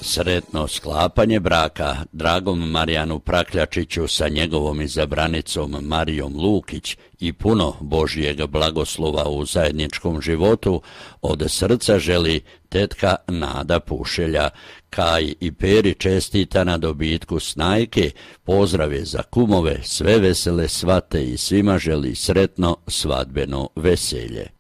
Sretno sklapanje braka dragom Marijanu Prakljačiću sa njegovom izabranicom Marijom Lukić i puno Božjeg blagoslova u zajedničkom životu od srca želi tetka Nada Pušelja. Kaj i Peri čestita na dobitku snajke, pozdrave za kumove, sve vesele svate i svima želi sretno svadbeno veselje.